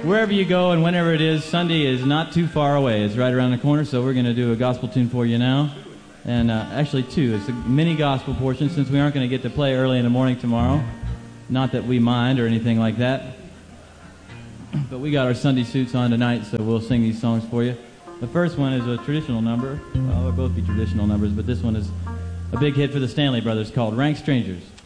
wherever you go and whenever it is, Sunday is not too far away. It's right around the corner, so we're going to do a gospel tune for you now. And actually, two. It's a mini gospel portion since we aren't going to get to play early in the morning tomorrow. Not that we mind or anything like that. But we got our Sunday suits on tonight, so we'll sing these songs for you. The first one is a traditional number. Well, they'll both be traditional numbers, but this one is a big hit for the Stanley Brothers called Rank Strangers.